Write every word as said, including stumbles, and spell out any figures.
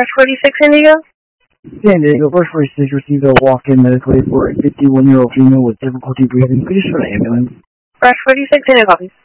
Brush forty-six Indigo? San Diego, Brush forty-six received a walk-in medically for a fifty-one-year-old female with difficulty breathing. Please for an ambulance. Brush forty-six Indigo, copy.